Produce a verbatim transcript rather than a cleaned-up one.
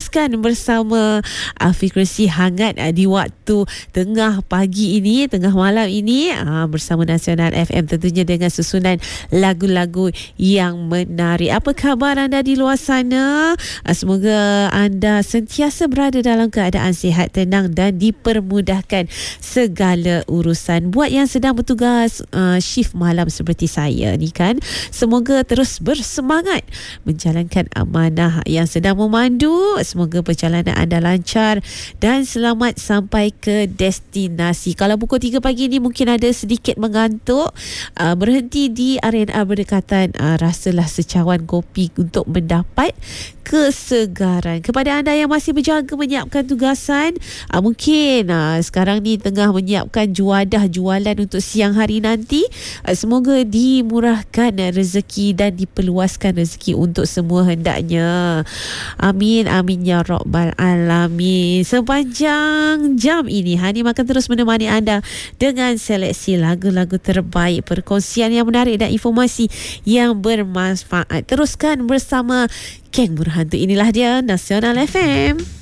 teruskan bersama uh, frekuensi hangat uh, di waktu tengah pagi ini, tengah malam ini uh, bersama Nasional F M, tentunya dengan susunan lagu-lagu yang menarik. Apa khabar anda di luar sana? Uh, semoga anda sentiasa berada dalam keadaan sihat, tenang dan dipermudahkan segala urusan. Buat yang sedang bertugas uh, shift malam seperti saya ni kan, semoga terus bersemangat menjalankan amanah yang sedang memandu. Semoga perjalanan anda lancar dan selamat sampai ke destinasi. Kalau pukul tiga pagi ni mungkin ada sedikit mengantuk, uh, berhenti di R and R berdekatan, uh, rasalah secawan kopi untuk mendapat kesegaran. Kepada anda yang masih berjaga menyiapkan tugasan, uh, mungkin uh, sekarang ni tengah menyiapkan juadah jualan untuk siang hari nanti, uh, semoga dimurahkan uh, rezeki dan diperluaskan rezeki untuk semua hendaknya. Amin, amin ya rabbal alamin. Sepanjang jam ini Hani akan terus menemani anda dengan seleksi lagu-lagu terbaik, perkongsian yang menarik dan informasi yang bermanfaat. Teruskan bersama Geng Berhantu. Inilah dia Nasional F M.